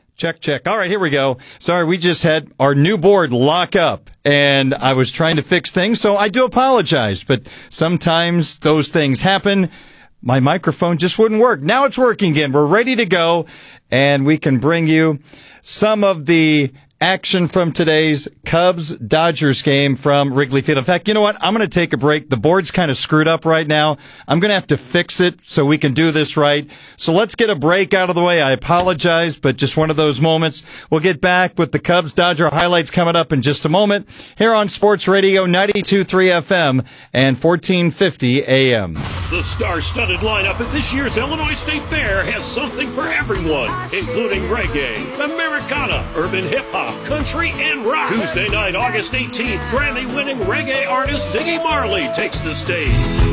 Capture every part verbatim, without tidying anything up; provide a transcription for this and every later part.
Check, check. All right, here we go. Sorry, we just had our new board lock up, and I was trying to fix things, so I do apologize. But sometimes those things happen. My microphone just wouldn't work. Now it's working again. We're ready to go, and we can bring you some of the action from today's Cubs-Dodgers game from Wrigley Field. In fact, you know what? I'm going to take a break. The board's kind of screwed up right now. I'm going to have to fix it so we can do this right. So let's get a break out of the way. I apologize, but just one of those moments. We'll get back with the Cubs-Dodger highlights coming up in just a moment here on Sports Radio ninety-two point three F M and fourteen fifty A M. The star-studded lineup at this year's Illinois State Fair has something for everyone, including reggae, Americana, urban hip-hop, country, and rock. Tuesday night, August eighteenth, Grammy-winning reggae artist Ziggy Marley takes the stage.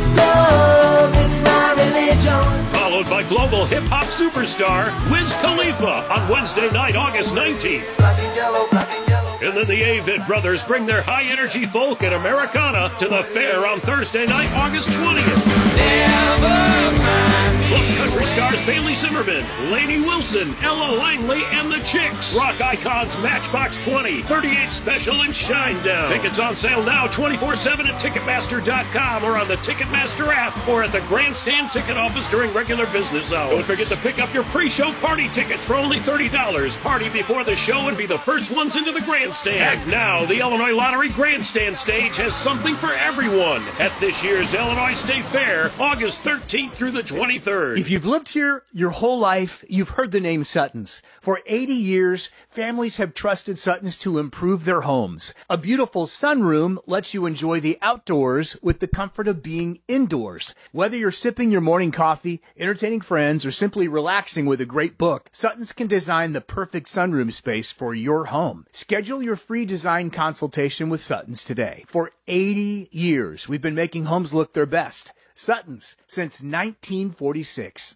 Love is my religion. Followed by global hip-hop superstar Wiz Khalifa on Wednesday night, August nineteenth. Black and yellow, black and yellow. And then the Avett Brothers bring their high-energy folk and Americana to the fair on Thursday night, August twentieth. Never mind me. Plus country stars Bailey Zimmerman, Lainey Wilson, Ella Langley, and the Chicks. Rock icons Matchbox twenty, thirty-eight Special, and Shinedown. Tickets on sale now twenty-four seven at Ticketmaster dot com or on the Ticketmaster app or at the Grandstand ticket office during regular business hours. Don't forget to pick up your pre-show party tickets for only thirty dollars. Party before the show and be the first ones into the Grandstand. Act now, the Illinois Lottery Grandstand stage has something for everyone at this year's Illinois State Fair, August thirteenth through the twenty-third. If you've lived here your whole life, you've heard the name Sutton's. For eighty years, families have trusted Sutton's to improve their homes. A beautiful sunroom lets you enjoy the outdoors with the comfort of being indoors. Whether you're sipping your morning coffee, entertaining friends, or simply relaxing with a great book, Sutton's can design the perfect sunroom space for your home. Schedule your free design consultation with Sutton's today. For eighty years, we've been making homes look their best. Sutton's, since nineteen forty-six.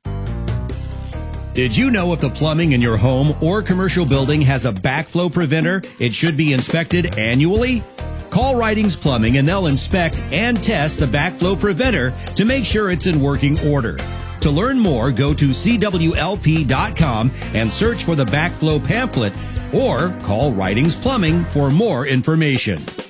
Did you know if the plumbing in your home or commercial building has a backflow preventer, it should be inspected annually? Call Writings Plumbing and they'll inspect and test the backflow preventer to make sure it's in working order. To learn more, go to C W L P dot com and search for the backflow pamphlet or call Writings Plumbing for more information.